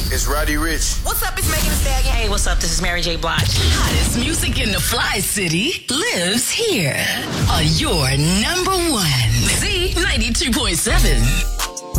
It's Roddy Ricch. What's up? It's Megan Thee Stallion. Hey, what's up? This is Mary J. Blige. Hottest music in the Fly City lives here on your number one Z 92.7.